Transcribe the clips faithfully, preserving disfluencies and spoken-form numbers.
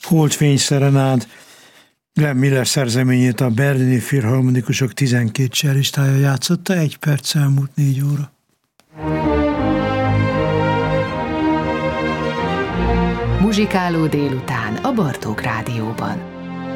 Holdfény szerenád Glenn Miller szerzeményét a berlini filharmonikusok tizenkét csellistája játszotta, egy perc elmúlt négy óra. Muzsikáló délután a Bartók Rádióban.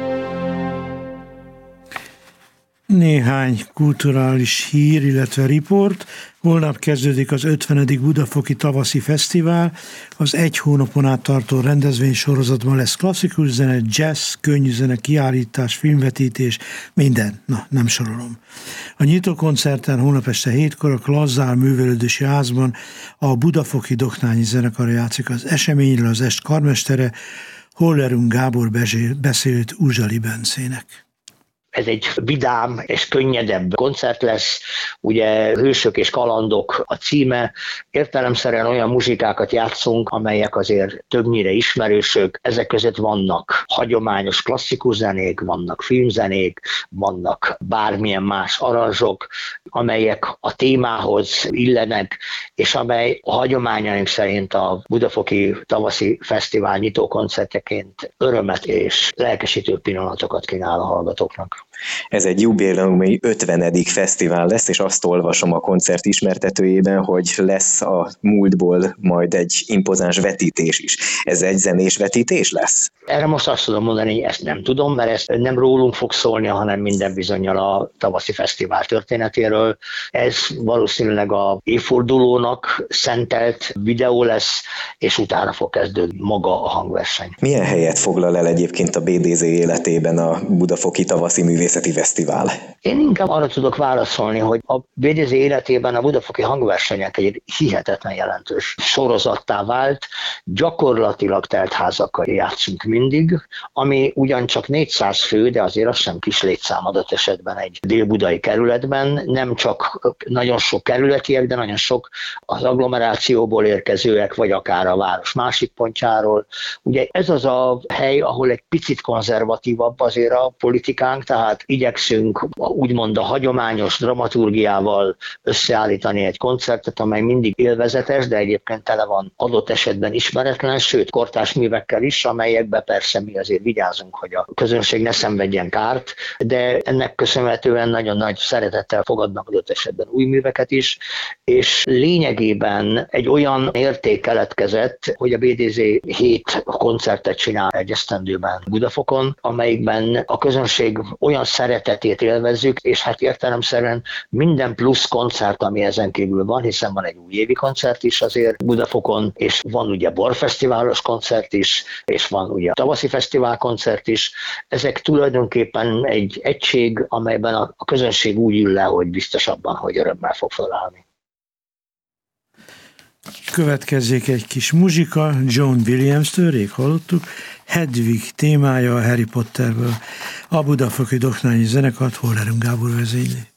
Néhány kulturális hír, illetve riport. Holnap kezdődik az ötvenedik Budafoki Tavaszi Fesztivál. Az egy hónapon át tartó rendezvénysorozatban lesz klasszikus zene, jazz, könnyű zene, kiállítás, filmvetítés, minden. Na, nem sorolom. A nyitókoncerten holnap este hétkor a Klazzár Művelődési Házban a Budafoki Doknányi Zenekar játszik. Az eseményről az est karmestere Hollerung Gábor beszélt Uzsali Bencének. Ez egy vidám és könnyedebb koncert lesz, ugye Hősök és kalandok a címe, értelemszerűen olyan muzsikákat játszunk, amelyek azért többnyire ismerősök, ezek között vannak hagyományos klasszikus zenék, vannak filmzenék, vannak bármilyen más aranzsok, amelyek a témához illenek, és amely a hagyományaink szerint a Budafoki Tavaszi Fesztivál nyitókoncertjeként örömet és lelkesítő pillanatokat kínál a hallgatóknak. Ez egy jubileumi ötvenedik fesztivál lesz, és azt olvasom a koncert ismertetőjében, hogy lesz a múltból majd egy impozáns vetítés is. Ez egy zenés vetítés lesz? Erre most azt tudom mondani, hogy ezt nem tudom, mert ez nem rólunk fog szólni, hanem minden bizonnyal a tavaszi fesztivál történetéről. Ez valószínűleg a évfordulónak szentelt videó lesz, és utána fog kezdődni maga a hangverseny. Milyen helyet foglal el egyébként a bé dé zé életében a Budafoki Tavaszi Művészeti Fesztivál? Én inkább arra tudok válaszolni, hogy a bé dé zé életében a Budafoki hangversenyek egy hihetetlen jelentős sorozattá vált, gyakorlatilag teltházakkal játszunk mindig, ami ugyancsak négyszáz fő, de azért az sem kis létszám adott esetben egy dél-budai kerületben, nem csak nagyon sok kerületiek, de nagyon sok az agglomerációból érkezőek, vagy akár a város másik pontjáról. Ugye ez az a hely, ahol egy picit konzervatívabb azért a politikánk, tehát igyekszünk úgymond a hagyományos dramaturgiával összeállítani egy koncertet, amely mindig élvezetes, de egyébként tele van adott esetben ismeretlen, sőt kortárs művekkel is, amelyekben persze mi azért vigyázunk, hogy a közönség ne szenvedjen kárt, de ennek köszönhetően nagyon nagy szeretettel fogadnak adott esetben új műveket is, és lényegében egy olyan érték keletkezett, hogy a bé dé zé hét koncertet csinál egy esztendőben Budafokon, amelyikben a közönség olyan szeretetét élvezzük, és hát értelemszerűen minden plusz koncert, ami ezen kívül van, hiszen van egy újévi koncert is azért Budafokon, és van ugye borfesztiválos koncert is, és van ugye tavaszi fesztivál koncert is. Ezek tulajdonképpen egy egység, amelyben a, a közönség úgy ül le, hogy biztosabban, hogy örömmel fog felállni. Következzék egy kis muzsika, John Williams-től, rég hallottuk, Hedwig témája a Harry Potterből. A Budafoki Doknányi Zenekart Hollerung Gábor vezényli.